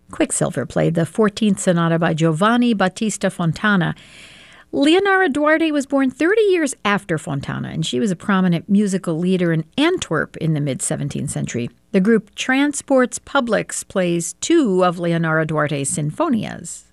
Quicksilver played the 14th Sonata by Giovanni Battista Fontana. Leonora Duarte was born 30 years after Fontana, and she was a prominent musical leader in Antwerp in the mid-17th century. The group Transports Publics plays two of Leonora Duarte's sinfonias.